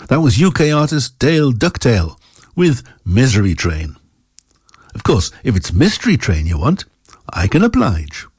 That was UK artist Dale Ducktail with Misery Train. Of course, if it's Mystery Train you want, I can oblige.